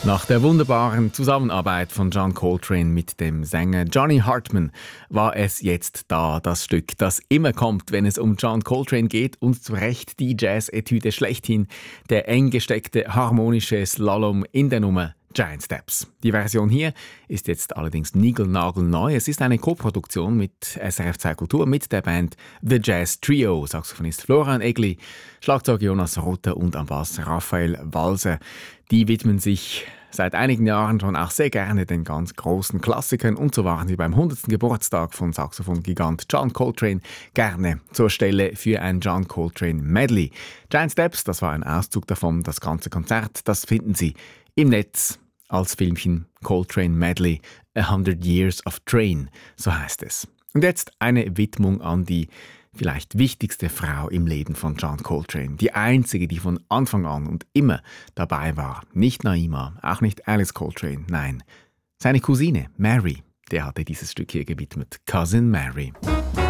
Nach der wunderbaren Zusammenarbeit von John Coltrane mit dem Sänger Johnny Hartman war es jetzt da, das Stück, das immer kommt, wenn es um John Coltrane geht und zu Recht die Jazz-Etüde schlechthin, der eng gesteckte harmonische Slalom in der Nummer Giant Steps. Die Version hier ist jetzt allerdings niegelnagelneu. Es ist eine Koproduktion mit SRF 2 Kultur mit der Band The Jazz Trio. Saxophonist Florian Egli, Schlagzeug Jonas Rother und am Bass Raphael Walser. Die widmen sich seit einigen Jahren schon auch sehr gerne den ganz großen Klassikern und so waren sie beim 100. Geburtstag von Saxophon-Gigant John Coltrane gerne zur Stelle für ein John Coltrane Medley. Giant Steps, das war ein Auszug davon. Das ganze Konzert, das finden Sie im Netz als Filmchen Coltrane Medley 100 Years of Train, so heißt es. Und jetzt eine Widmung an die vielleicht wichtigste Frau im Leben von John Coltrane. Die einzige, die von Anfang an und immer dabei war. Nicht Naima, auch nicht Alice Coltrane, nein. Seine Cousine Mary, der hatte dieses Stück hier gewidmet. Cousin Mary.